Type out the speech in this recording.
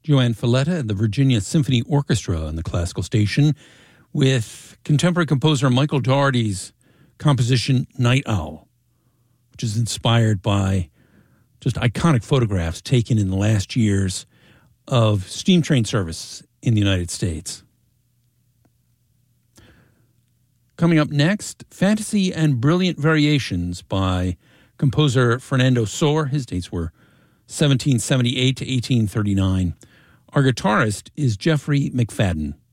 Joanne Falletta and the Virginia Symphony Orchestra on the classical station with contemporary composer Michael Dougherty's composition Night Owl, which is inspired by just iconic photographs taken in the last years of steam train service in the United States. Coming up next, Fantasy and Brilliant Variations by composer Fernando Sor. His dates were 1778 to 1839. Our guitarist is Jeffrey McFadden.